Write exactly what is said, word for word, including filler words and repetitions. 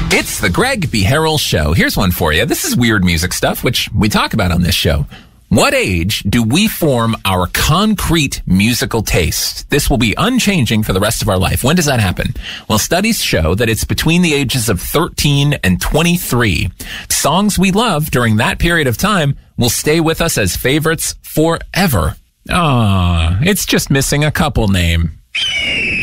It's the Greg B. Harrell Show. Here's one for you. This is weird music stuff, which we talk about on this show. What age do we form our concrete musical taste? This will be unchanging for the rest of our life. When does that happen? Well, studies show that it's between the ages of thirteen and twenty-three. Songs we love during that period of time will stay with us as favorites forever. Ah, it's just missing a couple name.